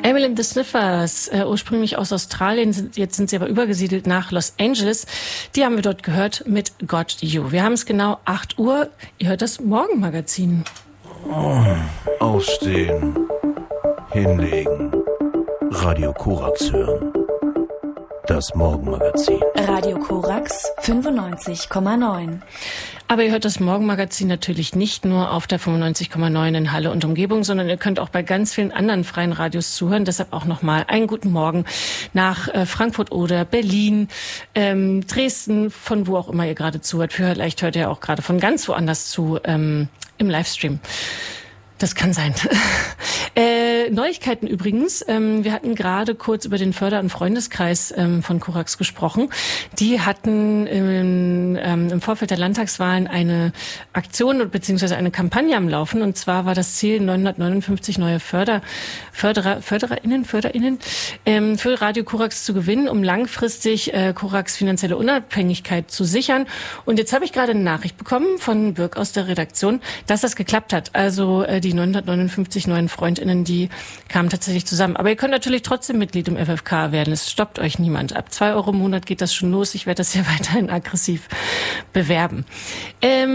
Emily and the Sniffers, ursprünglich aus Australien, jetzt sind sie aber übergesiedelt nach Los Angeles. Die haben wir dort gehört mit Got You. Wir haben es genau 8 Uhr. Ihr hört das Morgenmagazin. Aufstehen, hinlegen, Radio Korax hören. Das Morgenmagazin. Radio Korax 95,9. Aber ihr hört das Morgenmagazin natürlich nicht nur auf der 95,9 in Halle und Umgebung, sondern ihr könnt auch bei ganz vielen anderen freien Radios zuhören. Deshalb auch nochmal einen guten Morgen nach Frankfurt oder Berlin, Dresden, von wo auch immer ihr gerade zuhört. Vielleicht hört ihr auch gerade von ganz woanders zu im Livestream. Das kann sein. Neuigkeiten übrigens. Wir hatten gerade kurz über den Förder- und Freundeskreis von Korax gesprochen. Die hatten im Vorfeld der Landtagswahlen eine Aktion bzw. eine Kampagne am Laufen. Und zwar war das Ziel, 959 neue FördererInnen für Radio Korax zu gewinnen, um langfristig Korax finanzielle Unabhängigkeit zu sichern. Und jetzt habe ich gerade eine Nachricht bekommen von Birk aus der Redaktion, dass das geklappt hat. Also die 959 neuen FreundInnen, die kamen tatsächlich zusammen. Aber ihr könnt natürlich trotzdem Mitglied im FFK werden. Es stoppt euch niemand. Ab 2 € im Monat geht das schon los. Ich werde das hier weiterhin aggressiv bewerben.